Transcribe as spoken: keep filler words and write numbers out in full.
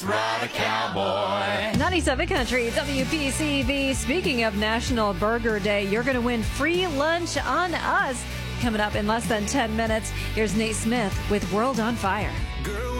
Ride a cowboy. ninety-seven Country, W P C V. Speaking of National Burger Day, you're going to win free lunch on us. Coming up in less than ten minutes, here's Nate Smith with World on Fire.